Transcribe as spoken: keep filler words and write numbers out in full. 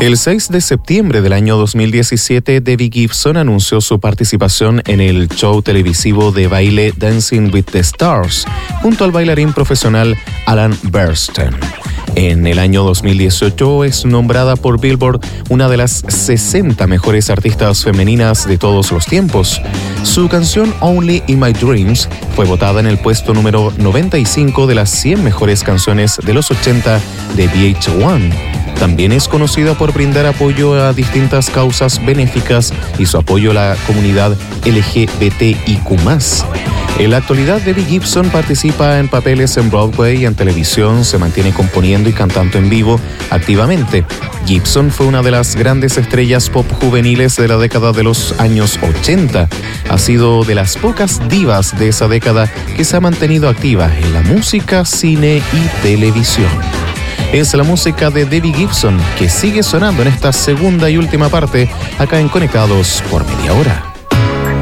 El seis de septiembre del año dos mil diecisiete, Debbie Gibson anunció su participación en el show televisivo de baile Dancing with the Stars, junto al bailarín profesional Alan Bernstein. En el año dos mil dieciocho es nombrada por Billboard una de las sesenta mejores artistas femeninas de todos los tiempos. Su canción Only in My Dreams fue votada en el puesto número noventa y cinco de las cien mejores canciones de los ochenta de V H uno. También es conocida por brindar apoyo a distintas causas benéficas y su apoyo a la comunidad L G B T I Q más. En la actualidad, Debbie Gibson participa en papeles en Broadway y en televisión, se mantiene componiendo y cantando en vivo activamente. Gibson fue una de las grandes estrellas pop juveniles de la década de los años ochenta. Ha sido de las pocas divas de esa década que se ha mantenido activa en la música, cine y televisión. Es la música de Debbie Gibson que sigue sonando en esta segunda y última parte acá en Conectados por Media Hora.